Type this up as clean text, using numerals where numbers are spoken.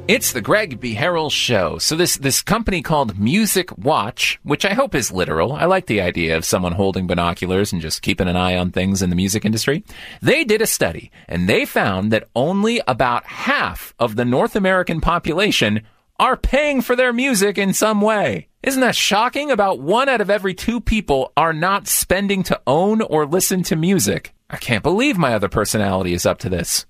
It's the Greg B. Harrell Show. So this company called Music Watch, which I hope is literal. I like the idea of someone holding binoculars and just keeping an eye on things in the music industry. They did a study, and they found that only about half of the North American population are paying for their music in some way. Isn't that shocking? About 1 out of every 2 people are not spending to own or listen to music. I can't believe my other personality is up to this.